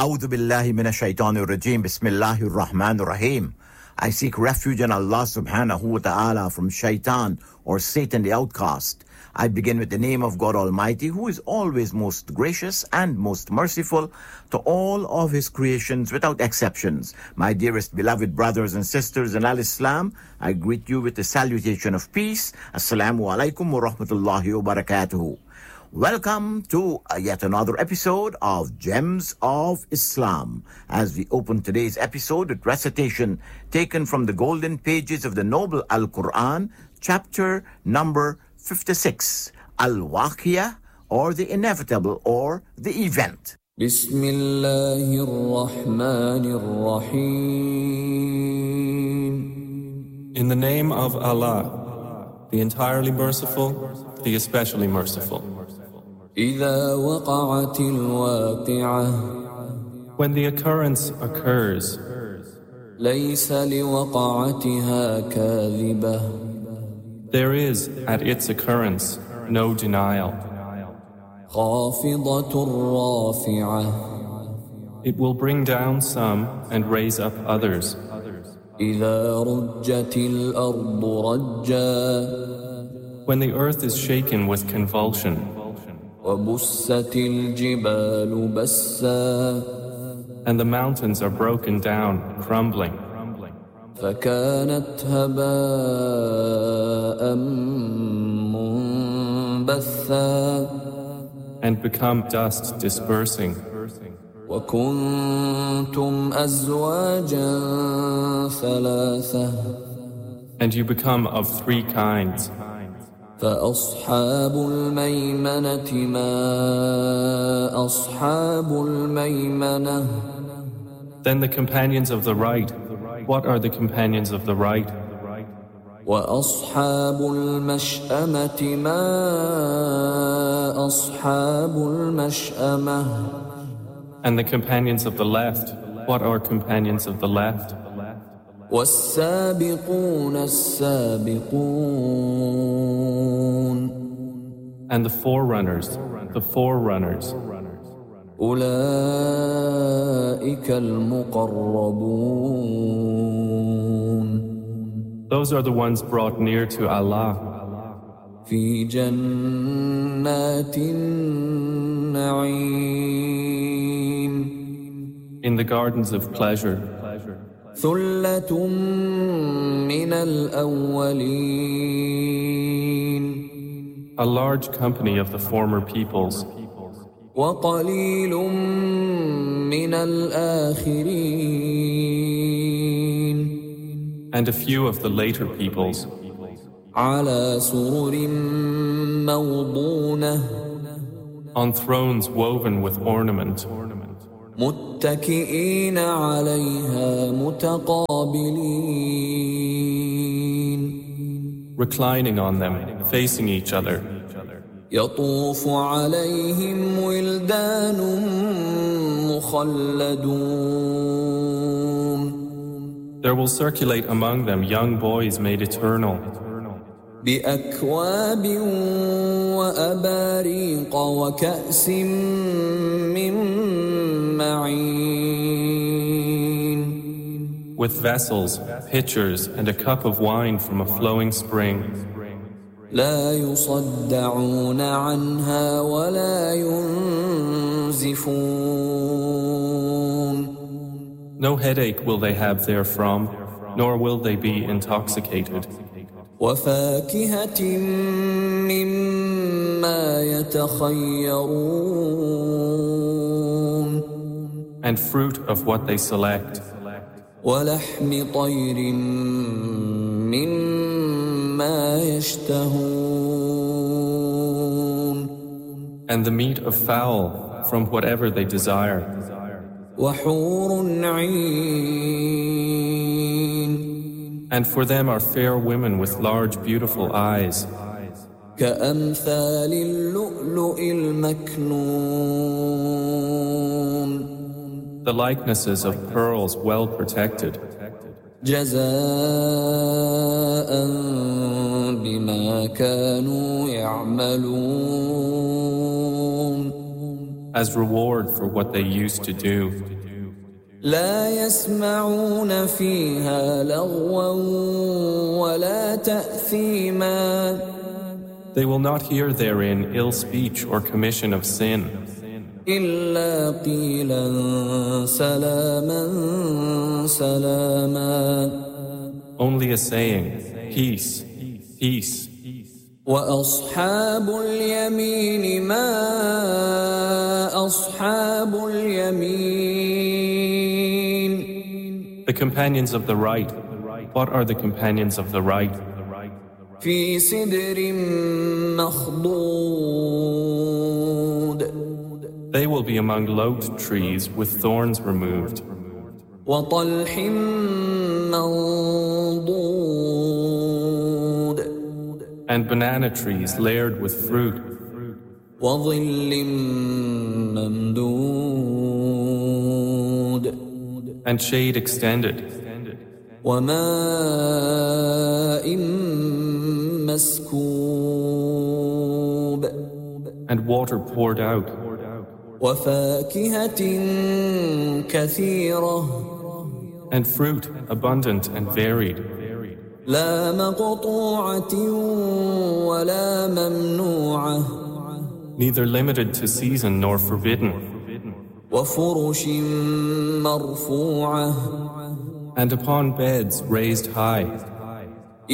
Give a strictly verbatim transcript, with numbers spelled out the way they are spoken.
A'udhu billahi minash shaitanir rajim. Bismillahir rahmanir rahim. I seek refuge in Allah subhanahu wa ta'ala from shaitan or Satan the outcast. I begin with the name of God Almighty, who is always most gracious and most merciful to all of his creations without exceptions. My dearest beloved brothers and sisters in Al-Islam, I greet you with the salutation of peace. Assalamu alaikum wa rahmatullahi wa barakatuhu. Welcome to yet another episode of Gems of Islam. As we open today's episode with recitation taken from the golden pages of the noble Al-Quran, chapter number fifty-six, Al-Waqiyah, or the inevitable, or the event. Bismillahir Rahmanir Rahim. In the name of Allah, the entirely merciful, the especially merciful. إذا وقعت الواقعة. When the occurrence occurs, ليس لوقعتها كاذبة. there is at its occurrence no denial. خافضة رافعة. It will bring down some and raise up others. إذا رجت الأرض رجا. When the earth is shaken with convulsion, وبست الجبال بسا. and the mountains are broken down, crumbling, فكانت هباء منبثا. and become dust dispersing. وكنتم أزواجا ثلاثة. And you become of three kinds. فأصحاب الميمنة ما أصحاب الميمنة. Then the companions of the right, what are the companions of the right? وأصحاب المشأمة ما أصحاب المشأمة. And the companions of the left, what are companions of the left? والسابقون السابقون. And the forerunners, the forerunners. أولئك المقربون. Those are the ones brought near to Allah. في جنات النعيم. In the gardens of pleasure. ثلة من الأولين. A large company of the former peoples. وقليل من الآخرين. And a few of the later peoples. على سرر موضونة. On thrones woven with ornament. متكئين عليها متقابلين. Reclining on them, facing each other. يطوف عليهم ولدان مخلدون. There will circulate among them young boys made eternal. بأكواب وأباريق وكأس من معين. With vessels, pitchers, and a cup of wine from a flowing spring. لا يصدعون عنها ولا ينزفون. No headache will they have therefrom, nor will they be intoxicated. وفاكهة مما يتخيرون. And fruit of what they select. ولحم طير مما يشتهون. And the meat of fowl from whatever they desire. وحور عين. And for them are fair women with large beautiful eyes. كأمثال اللؤلؤ المكنون. The likenesses of pearls well protected. جزاء بما كانوا يعملون. as reward for what they used to do. لا يسمعون فيها لغوا ولا تأثيما. They will not hear therein ill speech or commission of sin. إلا قيلا سلاما سلاما. Only a saying, peace, peace. وأصحاب اليمين ما أصحاب اليمين. The companions of the right, what are the companions of the right? في سدر مخضود. They will be among lote trees with thorns removed. وطلح منضود. And banana trees layered with fruit. وظل ممدود. And shade extended. وماء مسكوب. And water poured out. وفاكهة كثيرة. And fruit abundant and varied. لا مقطوعة ولا ممنوعة. Neither limited to season nor forbidden. وفرش مرفوعة. And upon beds raised high.